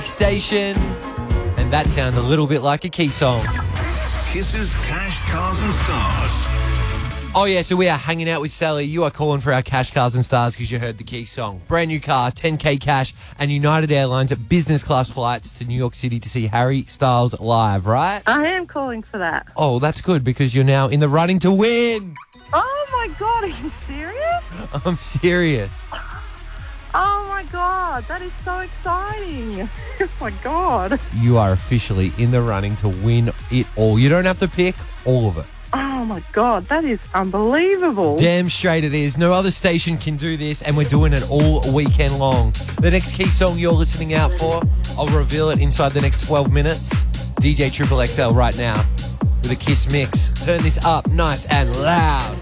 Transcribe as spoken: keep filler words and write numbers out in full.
music station. And that sounds a little bit like a Key song. Kiss's Cash, Cars and Stars. Oh, yeah, so we are hanging out with Sally. You are calling for our Cash, Cars and Stars because you heard the Key song. Brand new car, ten K cash, and United Airlines at business class flights to New York City to see Harry Styles live, right? I am calling for that. Oh, that's good because you're now in the running to win. Oh, my God. Are you serious? I'm serious. Oh, my God. That is so exciting. Oh, my God. You are officially in the running to win it all. You don't have to pick all of it. Oh, my God. That is unbelievable. Damn straight it is. No other station can do this, and we're doing it all weekend long. The next Key song you're listening out for, I'll reveal it inside the next twelve minutes. D J Triple X L right now with a Kiss mix. Turn this up nice and loud.